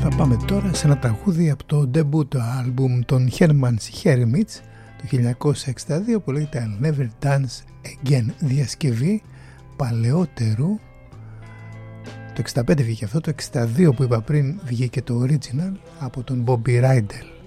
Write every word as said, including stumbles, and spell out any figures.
Θα πάμε τώρα σε ένα τραγούδι από το debut album των Herman's Hermits του χίλια εννιακόσια εξήντα δύο που λέγεται I'll Never Dance Again, διασκευή παλαιότερου. Το εξήντα πέντε βγήκε αυτό, το εξήντα δύο που είπα πριν βγήκε το original από τον Bobby Rydell.